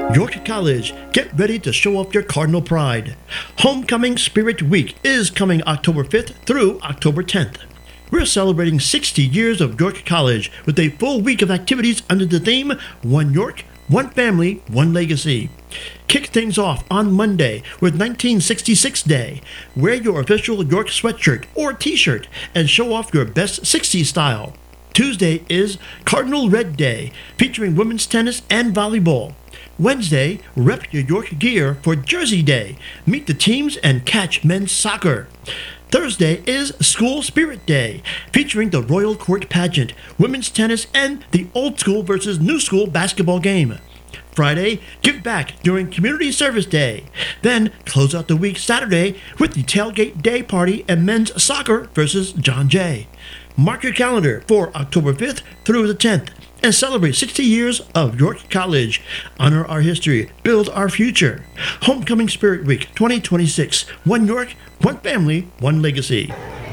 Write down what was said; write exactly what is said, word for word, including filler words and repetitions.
York College, get ready to show off your Cardinal pride. Homecoming Spirit Week is coming October fifth through October tenth. We're celebrating sixty years of York College with a full week of activities under the theme One York, One Family, One Legacy. Kick things off on Monday with nineteen sixty-six Day. Wear your official York sweatshirt or t-shirt and show off your best sixties style. Tuesday is Cardinal Red Day, featuring women's tennis and volleyball. Wednesday, rep your York gear for Jersey Day. Meet the teams and catch men's soccer. Thursday is School Spirit Day, featuring the Royal Court Pageant, women's tennis, and the old school versus new school basketball game. Friday, give back during Community Service Day. Then close out the week Saturday with the Tailgate Day Party and men's soccer versus John Jay. Mark your calendar for October fifth through the tenth and celebrate sixty years of York College. Honor our history, build our future. Homecoming Spirit Week twenty twenty-six. One York, one family, one legacy.